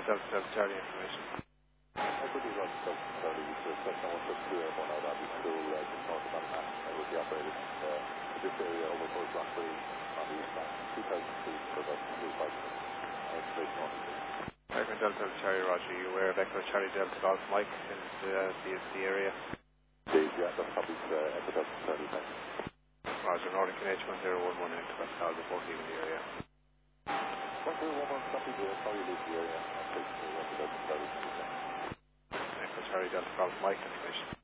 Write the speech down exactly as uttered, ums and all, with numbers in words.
Delta Delta Charlie information. Echo two Roger Delta Charlie, Section one six two airborne out of Abbey School, uh, just north of Ballymac. I will be operated uh, to this area over towards Rockbury on the east bank, two thousand feet for about two five minutes. Information on the Echo Delta Delta Charlie, Roger. Are you aware of Echo Charlie Delta Golf Mike in the, the, the area? Dave, yeah, that's probably uh, Echo Delta Charlie, thanks. Roger, Northern K H one zero one one into Pascal, report leaving the area. one zero one one, copy, uh, sorry, leave the area. I'll take uh, Echo Delta Charlie. Echo Charlie Delta Golf Mike information.